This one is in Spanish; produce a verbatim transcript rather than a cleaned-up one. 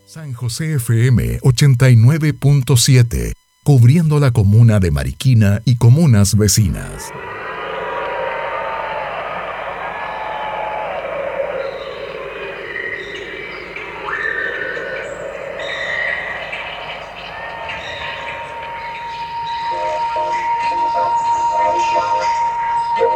San José F M ochenta y nueve punto siete, cubriendo la comuna de Mariquina y comunas vecinas.